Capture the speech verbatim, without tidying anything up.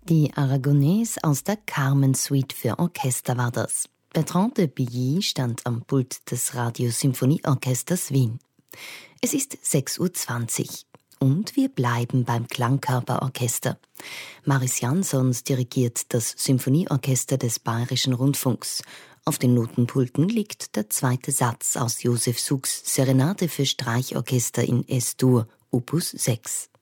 Die Aragonese aus der Carmen-Suite für Orchester war das. Bertrand de Billy stand am Pult des Radio-Symphonieorchesters Wien. Es ist sechs Uhr zwanzig und wir bleiben beim Klangkörperorchester. Maris Jansons dirigiert das Symphonieorchester des Bayerischen Rundfunks. Auf den Notenpulten liegt der zweite Satz aus Josef Suks Serenade für Streichorchester in Es-Dur, Opus sechs.